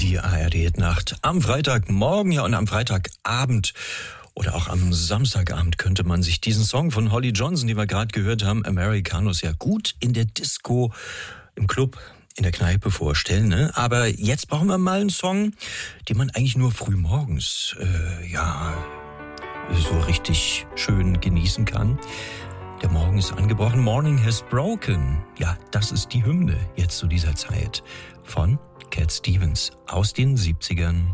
Die ARD-Nacht am Freitagmorgen, ja, und am Freitagabend oder auch am Samstagabend könnte man sich diesen Song von Holly Johnson, den wir gerade gehört haben, Americanos, ja gut in der Disco, im Club, in der Kneipe vorstellen, ne? Aber jetzt brauchen wir mal einen Song, den man eigentlich nur früh morgens, so richtig schön genießen kann. Der Morgen ist angebrochen. Morning has broken. Ja, das ist die Hymne jetzt zu dieser Zeit von Cat Stevens aus den 70ern.